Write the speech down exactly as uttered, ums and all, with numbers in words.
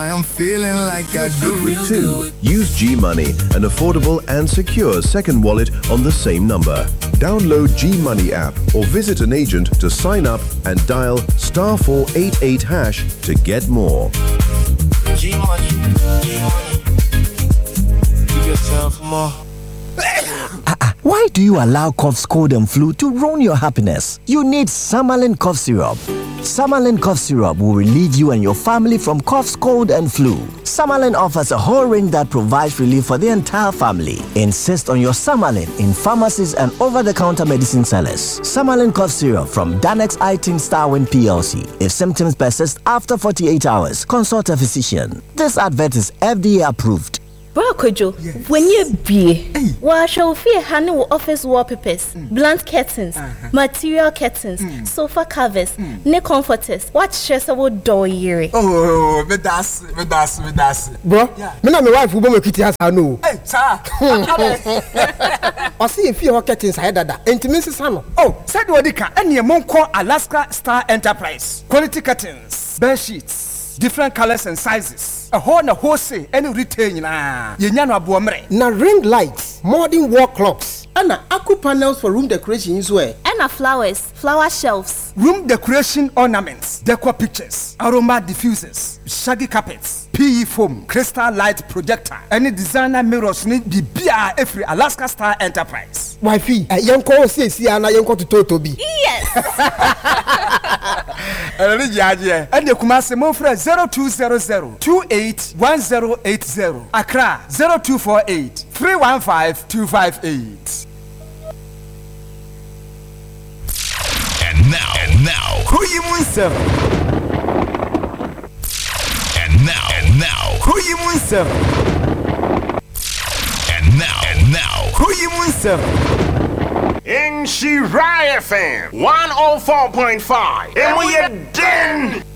I am feeling like I do. Two, use G Money, an affordable and secure second wallet on the same number. Download G Money app or visit an agent to sign up and dial star four eight eight hash to get more. G Money, G Money. Give yourself more. Uh, uh, why do you allow cough, cold, and flu to ruin your happiness? You need Summerlin cough syrup. Summerlin cough syrup will relieve you and your family from coughs, cold, and flu. Summerlin offers a whole range that provides relief for the entire family. Insist on your Summerlin in pharmacies and over-the-counter medicine sellers. Summerlin cough syrup from Danex I-Team Starwin P L C. If symptoms persist after forty-eight hours, consult a physician. This advert is F D A approved. Bro Kojo, yes. When you be, wa show fear handle office wallpapers, mm. blunt curtains, uh-huh. material curtains, mm. sofa covers, mm. ne comforters. What stress about door year? Oh, me das, me das, me das. Bro, yeah. Me na me wife who go make it house I know. Hey, sir. I see if you curtains I dada. Intimacy sano. Oh, said Wadika, and your mom call Alaska Star Enterprise. Quality curtains, bed sheets, different colors and sizes. A whole na wholesale any retail na yenyano abuomre na ring lights, modern wall clocks, and aqua panels for room decoration as well. And flowers, flower shelves, room decoration ornaments, decor pictures, aroma diffusers, shaggy carpets, P E foam, crystal light projector, any designer mirrors need be bia every Alaska Star Enterprise. Wifey, a young call say see ana young call to Totobi. Yes. And the Kumasi Mofra zero two zero zero two eight one zero eight zero. Accra zero two four eight three one five two five eight. And now, and now, who you munse? And now, and now, who you munse? And now, and now, who you munse? In Shirai F M one oh four point five, and we are done.